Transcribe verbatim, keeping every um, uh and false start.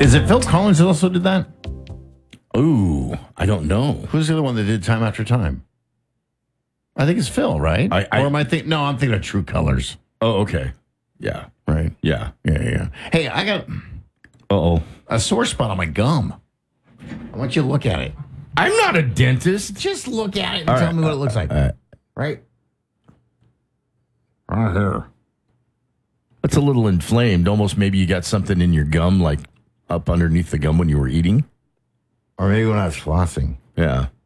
Is it Phil Collins that also did that? Ooh, I don't know. Who's the other one that did Time After Time? I think it's Phil, right? I, I, or am I think? No, I'm thinking of True Colors. Oh, okay. Yeah. Right. Yeah. Yeah, yeah. Hey, I got Uh-oh. a sore spot on my gum. I want you to look at it. I'm not a dentist. Just look at it and All tell right. me what it looks like. All right. Right? Right here. It's a little inflamed. Almost maybe you got something in your gum, like up underneath the gum when you were eating. Or maybe when I was flossing. Yeah.